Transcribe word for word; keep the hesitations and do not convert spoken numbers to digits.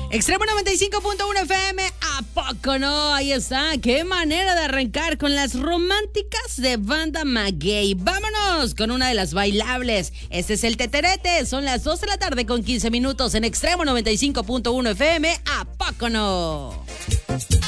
Extremo noventa y cinco punto uno F M, ¿a poco no? Ahí está, qué manera de arrancar con las románticas de Banda Maguey. Vámonos con una de las bailables. Este es el Teterete, son las dos de la tarde con quince minutos en Extremo noventa y cinco punto uno F M, ¿a poco no?